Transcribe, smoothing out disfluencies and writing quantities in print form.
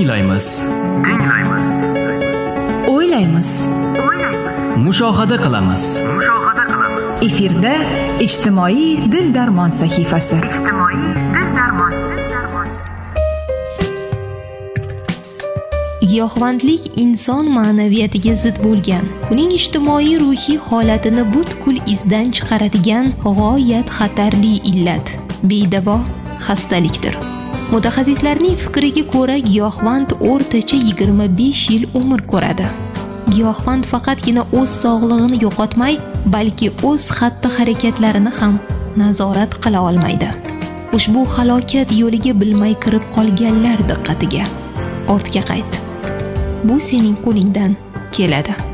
Tinglaymiz. O'ylaymiz. Mushohada qilamiz. Efirda ijtimoiy dil-darmon sahifasi. Giyohvandlik inson ma'naviyatiga zid bo'lgan, uning ijtimoiy ruhiy holatini butkul izdan chiqaradigan g'oyat xatarli illat, bedavo xastalikdir. Mutaxassislarning fikriga ko'ra, giyohvand o'rtacha 25 yil umr ko'radi. Giyohvand faqatgina o'z sog'lig'ini yo'qotmay, balki o'z xatti-harakatlarini ham nazorat qila olmaydi. Ushbu halokat yo'liga bilmay kirib qolganlar diqqatiga. Ortga qayt. Bu sening qo'lingdan keladi.